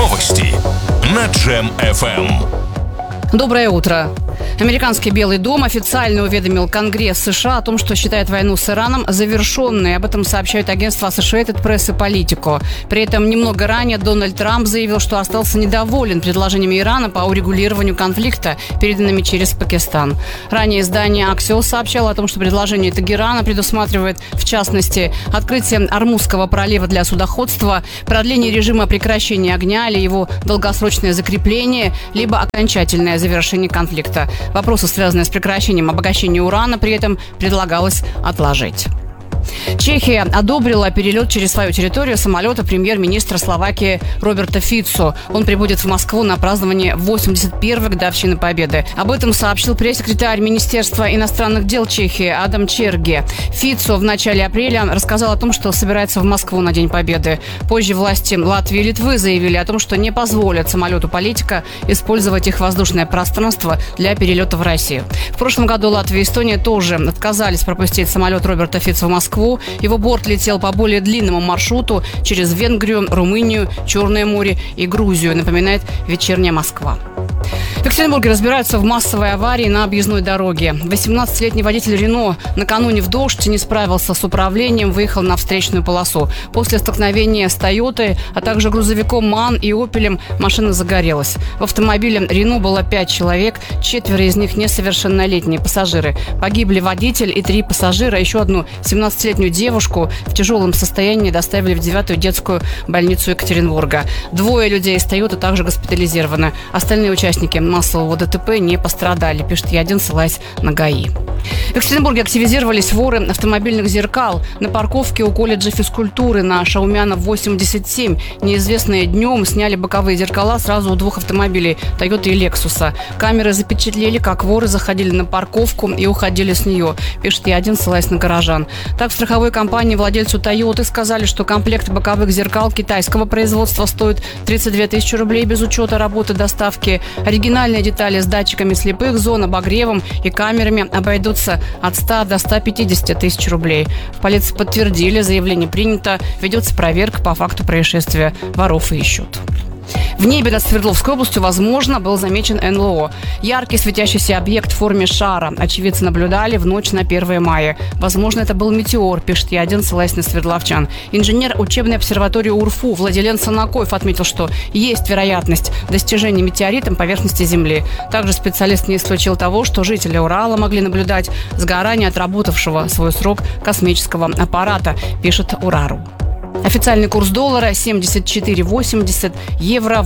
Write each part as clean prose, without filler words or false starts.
Новости на Джем FM. Доброе утро. Американский Белый дом официально уведомил Конгресс США о том, что считает войну с Ираном завершенной. Об этом сообщают агентства Associated Press и Politico. При этом немного ранее Дональд Трамп заявил, что остался недоволен предложениями Ирана по урегулированию конфликта, переданными через Пакистан. Ранее издание Axios сообщало о том, что предложение Тегерана предусматривает, в частности, открытие Ормузского пролива для судоходства, продление режима прекращения огня или его долгосрочное закрепление, либо окончательное завершение конфликта. Вопросы, связанные с прекращением обогащения урана, при этом предлагалось отложить. Чехия одобрила перелет через свою территорию самолета премьер-министра Словакии Роберта Фицо. Он прибудет в Москву на празднование 81-й годовщины Победы. Об этом сообщил пресс-секретарь Министерства иностранных дел Чехии Адам Черге. Фицо в начале апреля рассказал о том, что собирается в Москву на День Победы. Позже власти Латвии и Литвы заявили о том, что не позволят самолету политика использовать их воздушное пространство для перелета в Россию. В прошлом году Латвия и Эстония тоже отказались пропустить самолет Роберта Фицо в Москву. Его борт летел по более длинному маршруту через Венгрию, Румынию, Черное море и Грузию, напоминает «Вечерняя Москва». В Екатеринбурге разбираются в массовой аварии на объездной дороге. 18-летний водитель Рено накануне в дождь не справился с управлением, выехал на встречную полосу. После столкновения с Тойотой, а также грузовиком МАН и Опелем машина загорелась. В автомобиле Рено было 5 человек, 4 из них несовершеннолетние пассажиры. Погибли водитель и 3 пассажира, еще одну 17-летнюю девушку в тяжелом состоянии доставили в 9-ю детскую больницу Екатеринбурга. 2 людей из Тойоты также госпитализированы. Остальные участники массового ДТП не пострадали, пишет Е1, ссылаясь на ГАИ. В Екатеринбурге активизировались воры автомобильных зеркал. На парковке у колледжа физкультуры на Шаумяна 87 неизвестные днем сняли боковые зеркала сразу у 2 автомобилей Тойоты и Лексуса. Камеры запечатлели, как воры заходили на парковку и уходили с нее, пишет Е1, ссылаясь на горожан. Так, в страховой компании владельцу Тойоты сказали, что комплект боковых зеркал китайского производства стоит 32 тысячи рублей без учета работы доставки. Оригинальные детали с датчиками слепых зон, обогревом и камерами обойдутся от 100 до 150 тысяч рублей. В полиции подтвердили, заявление принято, ведется проверка по факту происшествия, воров ищут. В небе над Свердловской областью, возможно, был замечен НЛО. Яркий светящийся объект в форме шара очевидцы наблюдали в ночь на 1 мая. Возможно, это был метеор, пишет Е1, ссылаясь на свердловчан. Инженер учебной обсерватории УРФУ Владилен Санакоев отметил, что есть вероятность достижения метеоритом поверхности Земли. Также специалист не исключил того, что жители Урала могли наблюдать сгорание отработавшего свой срок космического аппарата, пишет Урару. Официальный курс доллара 74,80, евро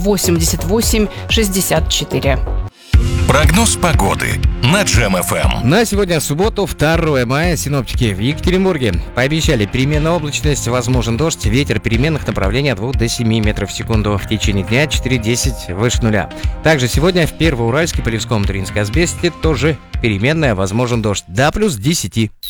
88,64. Прогноз погоды на Джем FM. На сегодня, субботу, 2 мая, синоптики в Екатеринбурге пообещали переменная облачность, возможен дождь, ветер переменных направлений от 2 до 7 метров в секунду. В течение дня 4-10 выше нуля. Также сегодня в Первоуральске, Полевском, Туринской Азбесте тоже переменная, возможен дождь до плюс 10.